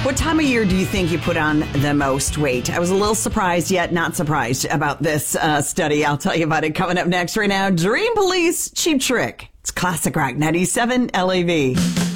What time of year do you think you put on the most weight? I was a little surprised, yet not surprised about this study. I'll tell you about it coming up next. Right now, Dream Police, Cheap Trick. It's Classic Rock 97 LAV.